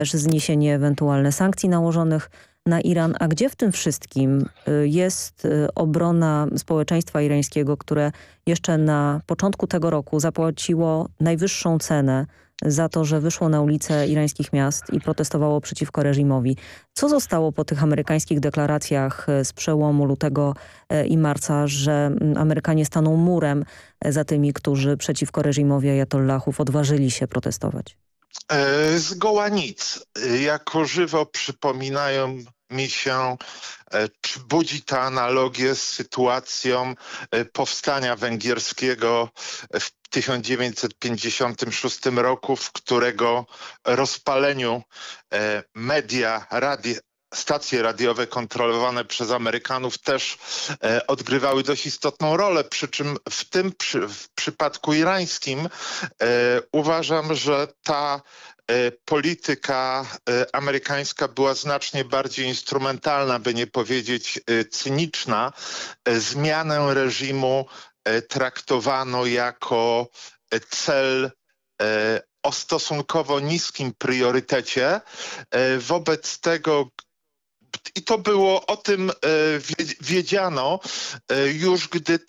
też zniesienie ewentualne sankcji nałożonych na Iran. A gdzie w tym wszystkim jest obrona społeczeństwa irańskiego, które jeszcze na początku tego roku zapłaciło najwyższą cenę za to, że wyszło na ulice irańskich miast i protestowało przeciwko reżimowi? Co zostało po tych amerykańskich deklaracjach z przełomu lutego i marca, że Amerykanie staną murem za tymi, którzy przeciwko reżimowi ajatollahów odważyli się protestować? Zgoła nic. Jako żywo przypominają mi się, czy budzi ta analogię z sytuacją powstania węgierskiego w 1956 roku, w którego rozpaleniu media, stacje radiowe kontrolowane przez Amerykanów też odgrywały dość istotną rolę, przy czym w przypadku irańskim uważam, że ta polityka amerykańska była znacznie bardziej instrumentalna, by nie powiedzieć cyniczna. Zmianę reżimu traktowano jako cel o stosunkowo niskim priorytecie. Wobec tego i to było, o tym wiedziano już,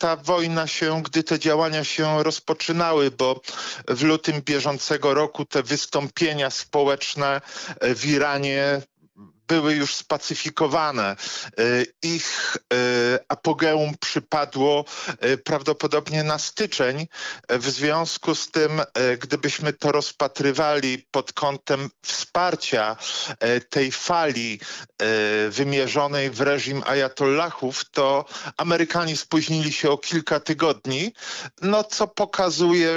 gdy te działania się rozpoczynały, bo w lutym bieżącego roku te wystąpienia społeczne w Iranie były już spacyfikowane. Ich apogeum przypadło prawdopodobnie na styczeń. W związku z tym, gdybyśmy to rozpatrywali pod kątem wsparcia tej fali wymierzonej w reżim ajatollahów, to Amerykanie spóźnili się o kilka tygodni, no co pokazuje,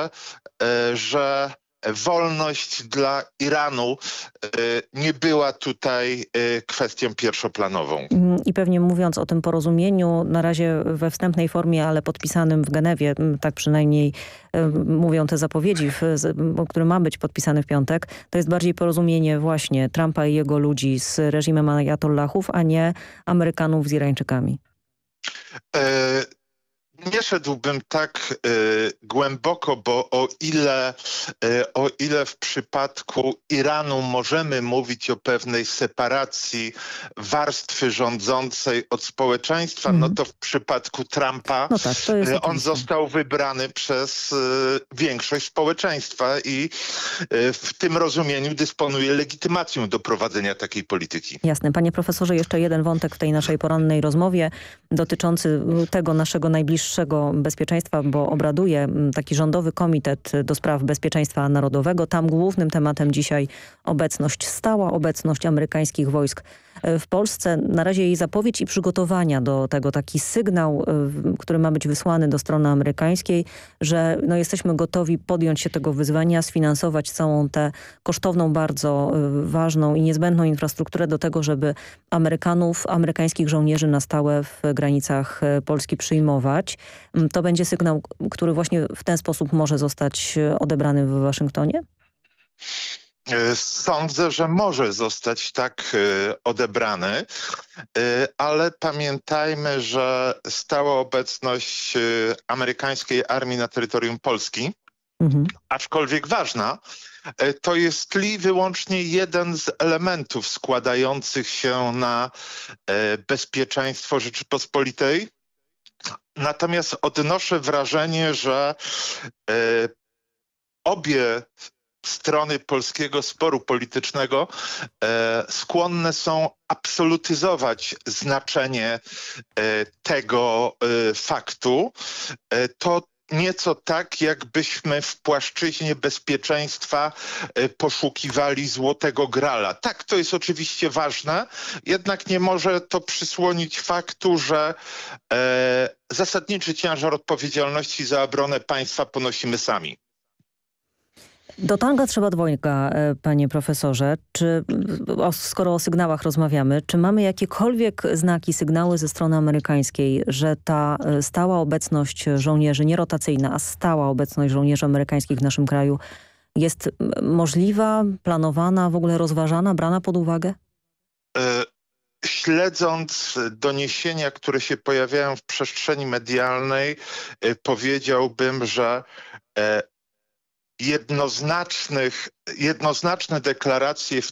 że wolność dla Iranu nie była tutaj kwestią pierwszoplanową. I pewnie mówiąc o tym porozumieniu, na razie we wstępnej formie, ale podpisanym w Genewie, tak przynajmniej mówią te zapowiedzi, który ma być podpisany w piątek, to jest bardziej porozumienie właśnie Trumpa i jego ludzi z reżimem ajatollahów, a nie Amerykanów z Irańczykami. Nie szedłbym tak głęboko, bo o ile w przypadku Iranu możemy mówić o pewnej separacji warstwy rządzącej od społeczeństwa, no to w przypadku Trumpa on został wybrany przez większość społeczeństwa i w tym rozumieniu dysponuje legitymacją do prowadzenia takiej polityki. Jasne. Panie profesorze, jeszcze jeden wątek w tej naszej porannej rozmowie dotyczący tego naszego najbliższego bezpieczeństwa, bo obraduje taki rządowy komitet do spraw bezpieczeństwa narodowego. Tam głównym tematem dzisiaj stała obecność amerykańskich wojsk w Polsce. Na razie jej zapowiedź i przygotowania do tego, taki sygnał, który ma być wysłany do strony amerykańskiej, że jesteśmy gotowi podjąć się tego wyzwania, sfinansować całą tę kosztowną, bardzo ważną i niezbędną infrastrukturę do tego, żeby amerykańskich żołnierzy na stałe w granicach Polski przyjmować. To będzie sygnał, który właśnie w ten sposób może zostać odebrany w Waszyngtonie? Sądzę, że może zostać tak odebrany, ale pamiętajmy, że stała obecność amerykańskiej armii na terytorium Polski, aczkolwiek ważna, to jest wyłącznie jeden z elementów składających się na bezpieczeństwo Rzeczypospolitej. Natomiast odnoszę wrażenie, że obie strony polskiego sporu politycznego skłonne są absolutyzować znaczenie tego faktu. To nieco tak, jakbyśmy w płaszczyźnie bezpieczeństwa poszukiwali Złotego Grala. Tak, to jest oczywiście ważne, jednak nie może to przysłonić faktu, że zasadniczy ciężar odpowiedzialności za obronę państwa ponosimy sami. Do tanga trzeba dwojga, panie profesorze. Skoro o sygnałach rozmawiamy, czy mamy jakiekolwiek znaki, sygnały ze strony amerykańskiej, że ta stała obecność żołnierzy, nie rotacyjna, a stała obecność żołnierzy amerykańskich w naszym kraju jest możliwa, planowana, w ogóle rozważana, brana pod uwagę? Śledząc doniesienia, które się pojawiają w przestrzeni medialnej, powiedziałbym, że jednoznaczne deklaracje w